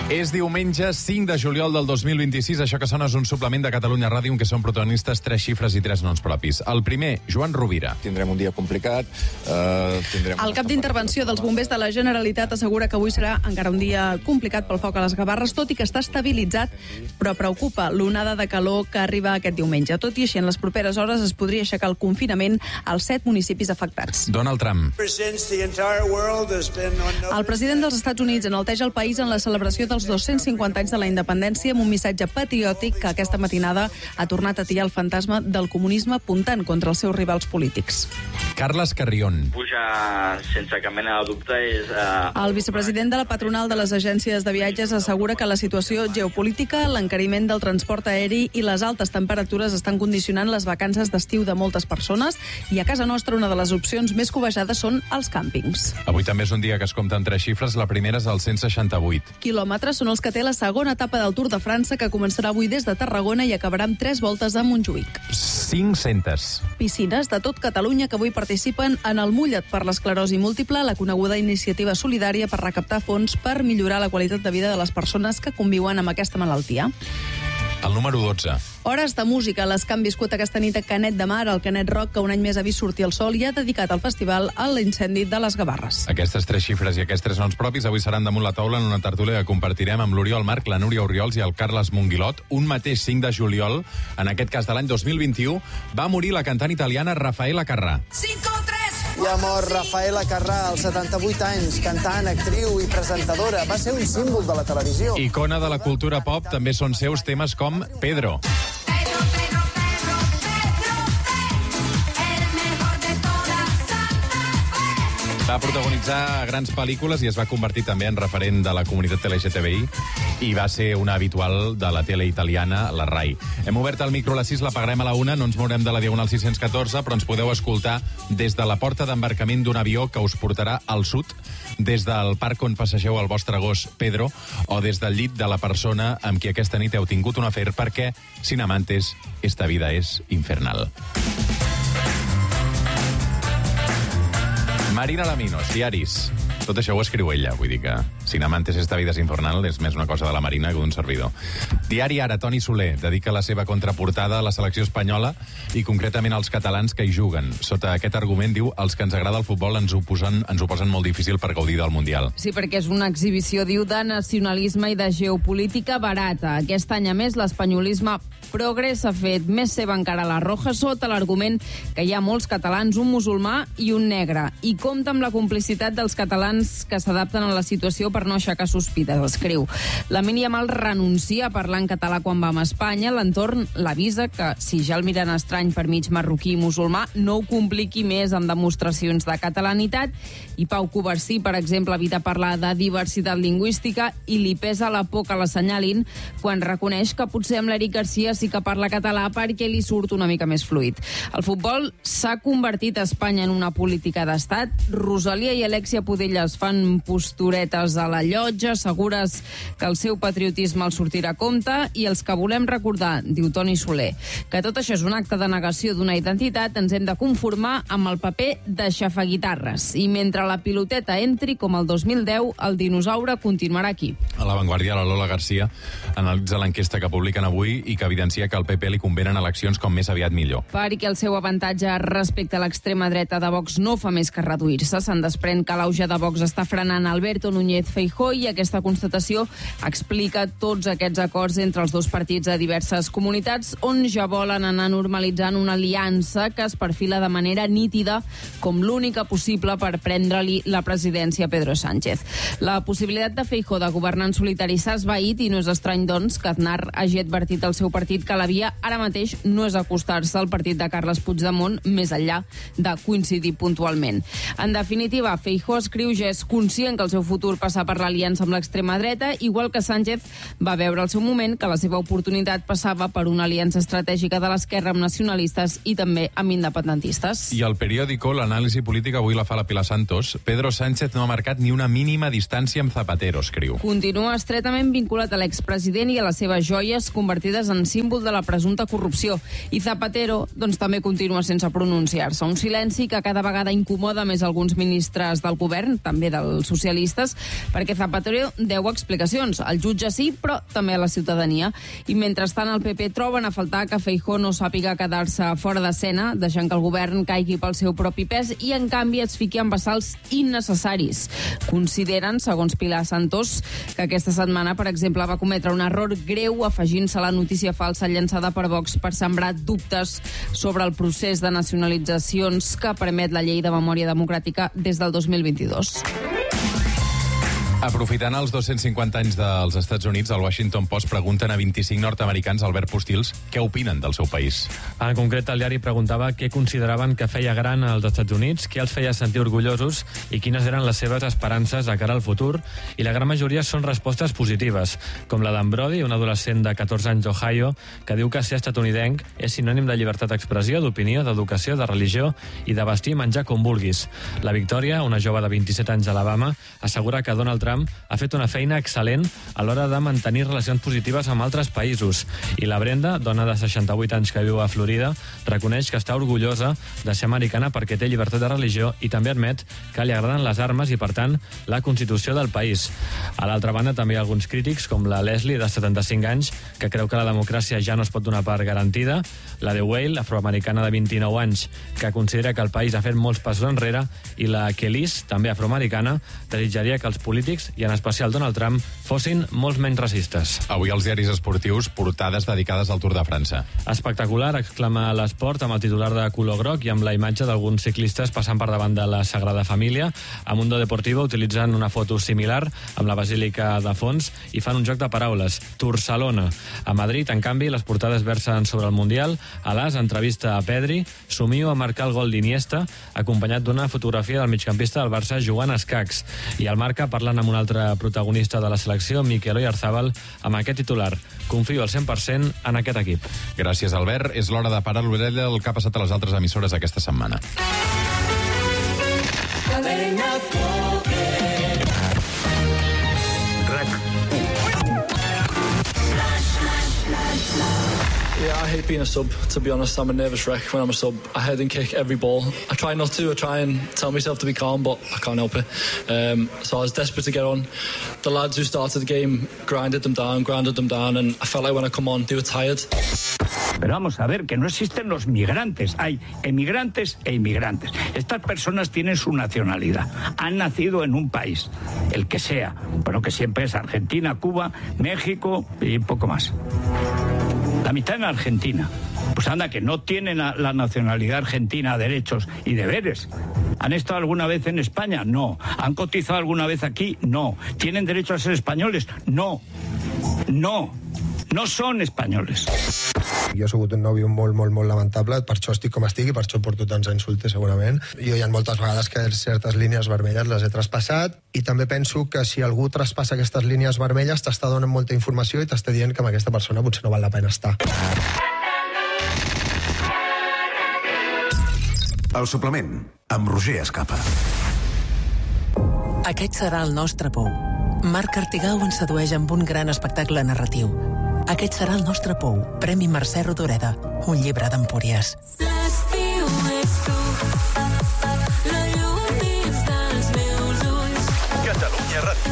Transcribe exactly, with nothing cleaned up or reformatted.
És diumenge cinc de juliol del dos mil vint-i-sis. Això que sona és un suplement de Catalunya Ràdio en què són protagonistes tres xifres i tres noms propis. El primer, Joan Rovira. Tindrem un dia complicat. Eh, tindrem el cap d'intervenció dels bombers de la Generalitat assegura que avui serà encara un dia complicat pel foc a les Gavarres, tot i que està estabilitzat, però preocupa l'onada de calor que arriba aquest diumenge. Tot i així, en les properes hores es podria aixecar el confinament als set municipis afectats. Donald Trump. El president dels Estats Units enalteja el país en la celebració dels dos-cents cinquanta anys de la independència amb un missatge patriòtic que aquesta matinada ha tornat a tirar el fantasma del comunisme apuntant contra els seus rivals polítics. Carles Carrión. Puja sense cap mena de dubte és... Uh... El vicepresident de la patronal de les agències de viatges assegura que la situació geopolítica, l'encariment del transport aeri i les altes temperatures estan condicionant les vacances d'estiu de moltes persones i a casa nostra una de les opcions més cobejades són els càmpings. Avui també és un dia que es compta en tres xifres. La primera és el cent seixanta-vuit. Quilòmetres són els que té la segona etapa del Tour de França, que començarà avui des de Tarragona i acabarà amb tres voltes a Montjuïc. cinc-centes. Piscines de tot Catalunya que avui participen en el Mulla't per l'esclerosi múltiple, la coneguda iniciativa solidària per recaptar fons per millorar la qualitat de vida de les persones que conviuen amb aquesta malaltia. El número dotze. Hores de música, les que han viscut aquesta nit a Canet de Mar, el Canet Rock, que un any més ha vist sortir el sol i ha dedicat el festival a l'incendi de les Gavarres. Aquestes tres xifres i aquests tres noms propis avui seran damunt la taula en una tertúlia que compartirem amb l'Oriol Marc, la Núria Orriols i el Carles Monguilot. Un mateix cinc de juliol, en aquest cas de l'any dos mil vint-i-u, va morir la cantant italiana Raffaella Carrà. I ha mort Raffaella Carrà, als setanta-vuit anys, cantant, actriu i presentadora. Va ser un símbol de la televisió. Icona de la cultura pop, també són seus temes com Pedro. Va protagonitzar grans pel·lícules i es va convertir també en referent de la comunitat L G T B I i va ser una habitual de la tele italiana, la RAI. Hem obert el micro a les sis, l'apagarem a la una, no ens mourem de la Diagonal sis-cents catorze, però ens podeu escoltar des de la porta d'embarcament d'un avió que us portarà al sud, des del parc on passegeu el vostre gos Pedro, o des del llit de la persona amb qui aquesta nit heu tingut un afer, perquè, sin amantes, esta vida és infernal. Marina Laminos, diaris. Tot això ho escriu ella, vull dir que sin amantes esta vida és infernal és més una cosa de la Marina que d'un servidor. Diari Ara, Toni Soler dedica la seva contraportada a la selecció espanyola i concretament als catalans que hi juguen. Sota aquest argument diu: els que ens agrada el futbol ens ho posen, ens ho posen molt difícil per gaudir del Mundial. Sí, perquè és una exhibició, diu, de nacionalisme i de geopolítica barata. Aquest any, a més, l'espanyolisme progre s'ha fet més seva encara la roja sota l'argument que hi ha molts catalans, un musulmà i un negre. I compta amb la complicitat dels catalans que s'adapten a la situació per no aixecar sospites, escriu. La Mínia Mal renuncia a parlar en català quan vam a Espanya. L'entorn l'avisa que, si ja el miren estrany per mig marroquí i musulmà, no ho compliqui més amb demostracions de catalanitat. I Pau Covarsí, per exemple, evita parlar de diversitat lingüística i li pesa la por que l'assenyalin quan reconeix que potser amb l'Eric Garcia sí que parla català perquè li surt una mica més fluid. El futbol s'ha convertit a Espanya en una política d'estat. Rosalia i Alexia Podelles fan posturetes a la llotja, segures que el seu patriotisme els sortirà a compte, i els que volem recordar, diu Toni Soler, que tot això és un acte de negació d'una identitat, ens hem de conformar amb el paper de xafaguitarres. I mentre la piloteta entri, com el dos mil deu, el dinosaure continuarà aquí. A La Vanguardia, la Lola Garcia analitza l'enquesta que publiquen avui i que evidencia que al P P li convenen eleccions com més aviat millor. Perquè el seu avantatge respecte a l'extrema dreta de Vox no fa més que reduir-se. Se'n desprèn que l'auge de Vox està frenant Alberto Núñez Feijóo i aquesta constatació explica tots aquests acords entre els dos partits a diverses comunitats on ja volen anar normalitzant una aliança que es perfila de manera nítida com l'única possible per prendre-li la presidència a Pedro Sánchez. La possibilitat de Feijóo de governar en solitari s'ha esvaït i no és estrany, doncs, que Aznar hagi advertit al seu partit que la via ara mateix no és acostar-se al partit de Carles Puigdemont més enllà de coincidir puntualment. En definitiva, Feijóo, escriu, ja és conscient que el seu futur passa per l'aliança amb l'extrema dreta, igual que Sánchez va veure al seu moment que la seva oportunitat passava per una aliança estratègica de l'esquerra amb nacionalistes i també amb independentistes. I al periòdico, l'anàlisi política avui la fa la Pilar Santos. Pedro Sánchez no ha marcat ni una mínima distància amb Zapatero, escriu. Continua continua estretament vinculat a l'expresident i a les seves joies convertides en símbol de la presumpta corrupció. I Zapatero doncs, també continua sense pronunciar-se. Un silenci que cada vegada incomoda més alguns ministres del govern, també dels socialistes, perquè Zapatero deu explicacions. El jutge sí, però també a la ciutadania. I mentrestant el P P troben a faltar que Feijóo no sàpiga quedar-se fora d'escena, deixant que el govern caigui pel seu propi pes i, en canvi, es fiqui en bassals innecessaris. Consideren, segons Pilar Santos, que aquesta setmana, per exemple, va cometre un error greu afegint-se a la notícia falsa llançada per Vox per sembrar dubtes sobre el procés de nacionalitzacions que permet la llei de memòria democràtica des del dos mil vint-i-dos. Aprofitant els dos-cents cinquanta anys dels Estats Units, el Washington Post pregunten a vint-i-cinc nord-americans, Albert Postils, què opinen del seu país. En concret, el diari preguntava què consideraven que feia gran als Estats Units, què els feia sentir orgullosos i quines eren les seves esperances de cara al futur, i la gran majoria són respostes positives, com la d'en Brody, un adolescent de catorze anys d'Ohio, que diu que ser estatunidenc és sinònim de llibertat d'expressió, d'opinió, d'educació, de religió i de vestir i menjar com vulguis. La Victòria, una jove de vint-i-set anys d'Alabama, assegura que Donald Trump ha fet una feina excel·lent a l'hora de mantenir relacions positives amb altres països. I la Brenda, dona de seixanta-vuit anys que viu a Florida, reconeix que està orgullosa de ser americana perquè té llibertat de religió i també admet que li agraden les armes i, per tant, la Constitució del país. A l'altra banda, també hi ha alguns crítics, com la Leslie, de setanta-cinc anys, que creu que la democràcia ja no es pot donar per garantida, la de Whale, afroamericana de vint-i-nou anys, que considera que el país ha fet molts passos enrere, i la Kelis, també afroamericana, desitjaria que els polítics i en especial Donald Trump fossin molts menys racistes. Avui als diaris esportius, portades dedicades al Tour de França. Espectacular, exclama l'Esport, amb el titular de color groc i amb la imatge d'alguns ciclistes passant per davant de la Sagrada Família. A Mundo Deportivo utilitzen una foto similar amb la Basílica de fons i fan un joc de paraules, Tursalona. A Madrid, en canvi, les portades versen sobre el Mundial. A l'As, entrevista a Pedri, somio a marcar el gol d'Iniesta, acompanyat d'una fotografia del migcampista del Barça jugant a escacs. I al Marca parlen amb un altre protagonista de la selecció, Mikel Oyarzabal, amb aquest titular: confio al cent per cent en aquest equip. Gràcies, Albert. És l'hora de parar l'orella del que ha passat a les altres emissores aquesta setmana. Yeah, I hate being a sub, to be honest. I'm a nervous wreck when I'm a sub. I head and kick every ball. I try not to. I try and tell myself to be calm, but I can't help it. Um, so I was desperate to get on. The lads who started the game grinded them down, grounded them down, and I felt like when I come on, they were tired. Pero vamos a ver, que no existen los migrantes. Hay emigrantes e inmigrantes. Estas personas tienen su nacionalidad. Han nacido en un país, el que sea. Bueno, que siempre es Argentina, Cuba, México y poco más. La mitad en Argentina. Pues anda, que no tienen la nacionalidad argentina derechos y deberes. ¿Han estado alguna vez en España? No. ¿Han cotizado alguna vez aquí? No. ¿Tienen derecho a ser españoles? No. No. No són espanyoles. Jo he sigut un nòvio molt, molt, molt lamentable, per això estic com estic i per això porto tants insultes, segurament. Jo hi ha moltes vegades que certes línies vermelles les he traspassat i també penso que si algú traspassa aquestes línies vermelles t'està donant molta informació i t'està dient que amb aquesta persona potser no val la pena estar. El suplement, amb Roger Escapa. Aquest serà el nostre pou. Marc Artigau ens sedueix amb un gran espectacle narratiu. Aquest serà el nostre pou, Premi Mercè Rodoreda, un llibre d'Empúries. L'estiu és tu, la llum dins dels meus ulls. Catalunya Ràdio.